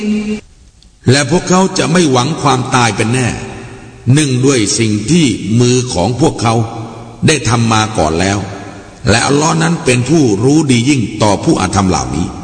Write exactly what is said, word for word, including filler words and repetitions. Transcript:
และพวกเขาจะไม่หวังความตายเป็นแน่หนึ่งด้วยสิ่งที่มือของพวกเขาได้ทำมาก่อนแล้วและอัลลอฮ์นั้นเป็นผู้รู้ดียิ่งต่อผู้อาธรรมเหล่านี้